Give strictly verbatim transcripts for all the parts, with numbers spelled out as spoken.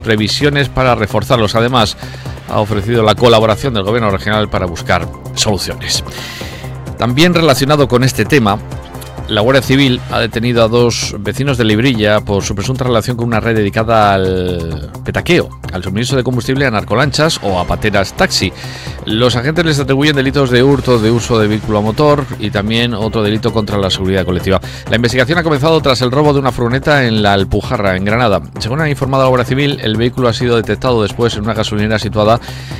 previsiones para reforzarlos. Además, ha ofrecido la colaboración del Gobierno regional para buscar soluciones. También relacionado con este tema, la Guardia Civil ha detenido a dos vecinos de Librilla por su presunta relación con una red dedicada al petaqueo, al suministro de combustible a narcolanchas o a pateras taxi. Los agentes les atribuyen delitos de hurto de uso de vehículo a motor y también otro delito contra la seguridad colectiva. La investigación ha comenzado tras el robo de una furgoneta en la Alpujarra, en Granada. Según ha informado la Guardia Civil, el vehículo ha sido detectado después en una gasolinera situada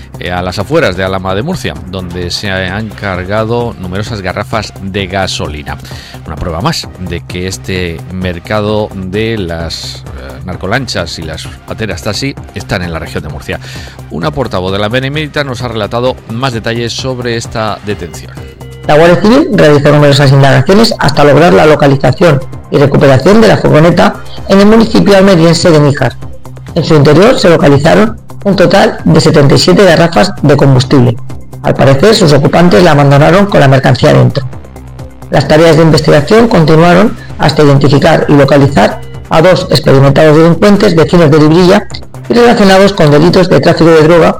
a las afueras de Alhama de Murcia, donde se han cargado numerosas garrafas de gasolina. Una prueba más de que este mercado de las eh, narcolanchas y las pateras taxi están en la región de Murcia. Una portavoz de la Benemérita nos ha relatado más detalles sobre esta detención. La Guardia Civil realizó numerosas indagaciones hasta lograr la localización y recuperación de la furgoneta en el municipio almeriense de Níjar. En su interior se localizaron un total de setenta y siete garrafas de combustible. Al parecer, sus ocupantes la abandonaron con la mercancía dentro. Las tareas de investigación continuaron hasta identificar y localizar a dos experimentados delincuentes vecinos de Librilla y relacionados con delitos de tráfico de droga.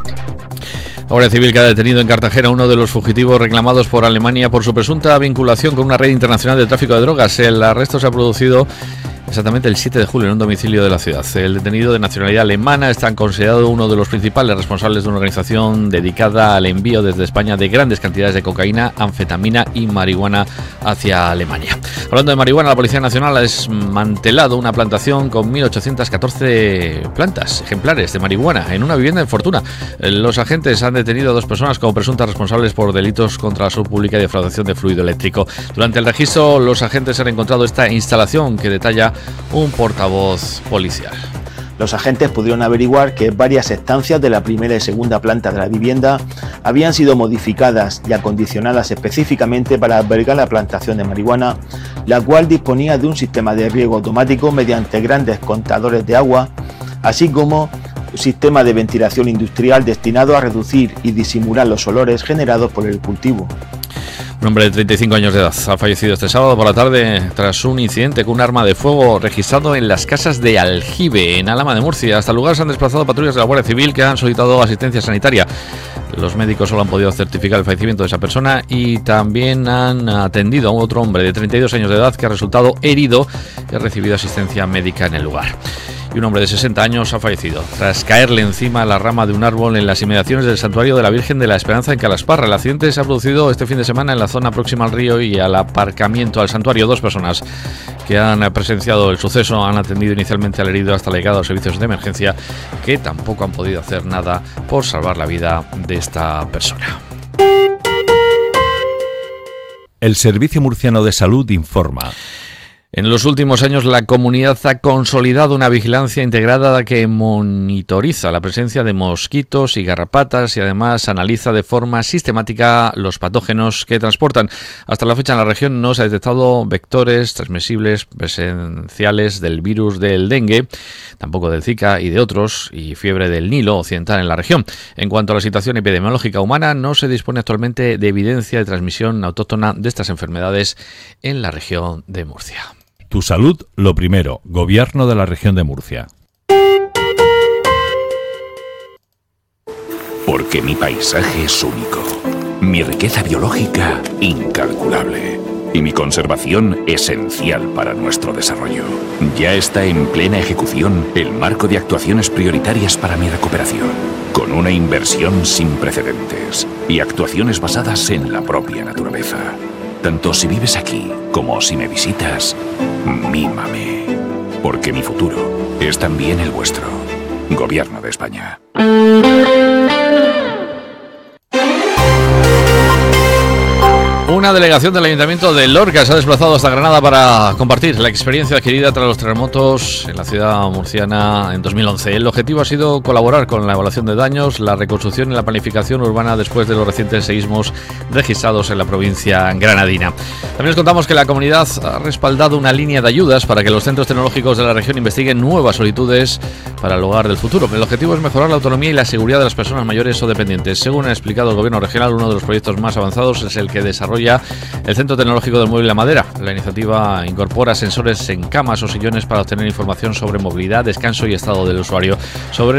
La Guardia Civil que ha detenido en Cartagena a uno de los fugitivos reclamados por Alemania por su presunta vinculación con una red internacional de tráfico de drogas. El arresto se ha producido exactamente el siete de julio en un domicilio de la ciudad. El detenido de nacionalidad alemana está considerado uno de los principales responsables de una organización dedicada al envío desde España de grandes cantidades de cocaína, anfetamina y marihuana hacia Alemania. Hablando de marihuana, la Policía Nacional ha desmantelado una plantación con mil ochocientas catorce plantas, ejemplares de marihuana, en una vivienda en Fortuna. Los agentes han detenido a dos personas como presuntas responsables por delitos contra la salud pública y defraudación de fluido eléctrico. Durante el registro, los agentes han encontrado esta instalación que detalla un portavoz policial. Los agentes pudieron averiguar que varias estancias de la primera y segunda planta de la vivienda habían sido modificadas y acondicionadas específicamente para albergar la plantación de marihuana, la cual disponía de un sistema de riego automático mediante grandes contadores de agua, así como un sistema de ventilación industrial destinado a reducir y disimular los olores generados por el cultivo. Un hombre de treinta y cinco años de edad ha fallecido este sábado por la tarde tras un incidente con un arma de fuego registrado en las casas de Aljibe, en Alhama de Murcia. Hasta el lugar se han desplazado patrullas de la Guardia Civil que han solicitado asistencia sanitaria. Los médicos solo han podido certificar el fallecimiento de esa persona y también han atendido a otro hombre de treinta y dos años de edad que ha resultado herido y ha recibido asistencia médica en el lugar. Y un hombre de sesenta años ha fallecido tras caerle encima a la rama de un árbol en las inmediaciones del Santuario de la Virgen de la Esperanza en Calasparra. El accidente se ha producido este fin de semana en la zona próxima al río y al aparcamiento al santuario. Dos personas que han presenciado el suceso han atendido inicialmente al herido hasta la llegada a los servicios de emergencia, que tampoco han podido hacer nada por salvar la vida de esta persona. El Servicio Murciano de Salud informa. En los últimos años, la comunidad ha consolidado una vigilancia integrada que monitoriza la presencia de mosquitos y garrapatas y además analiza de forma sistemática los patógenos que transportan. Hasta la fecha en la región no se ha detectado vectores transmisibles presenciales del virus del dengue, tampoco del Zika y de otros, y fiebre del Nilo occidental en la región. En cuanto a la situación epidemiológica humana, no se dispone actualmente de evidencia de transmisión autóctona de estas enfermedades en la región de Murcia. Tu salud, lo primero. Gobierno de la región de Murcia. Porque mi paisaje es único, mi riqueza biológica incalculable y mi conservación esencial para nuestro desarrollo. Ya está en plena ejecución el marco de actuaciones prioritarias para mi recuperación, con una inversión sin precedentes y actuaciones basadas en la propia naturaleza. Tanto si vives aquí como si me visitas, mímame, porque mi futuro es también el vuestro. Gobierno de España. Una delegación del Ayuntamiento de Lorca se ha desplazado hasta Granada para compartir la experiencia adquirida tras los terremotos en la ciudad murciana en dos mil once. El objetivo ha sido colaborar con la evaluación de daños, la reconstrucción y la planificación urbana después de los recientes seísmos registrados en la provincia granadina. También les contamos que la comunidad ha respaldado una línea de ayudas para que los centros tecnológicos de la región investiguen nuevas solicitudes para el hogar del futuro. El objetivo es mejorar la autonomía y la seguridad de las personas mayores o dependientes. Según ha explicado el Gobierno regional, uno de los proyectos más avanzados es el que desarrolla el Centro Tecnológico del Mueble y la Madera. La iniciativa incorpora sensores en camas o sillones para obtener información sobre movilidad, descanso y estado del usuario. Sobre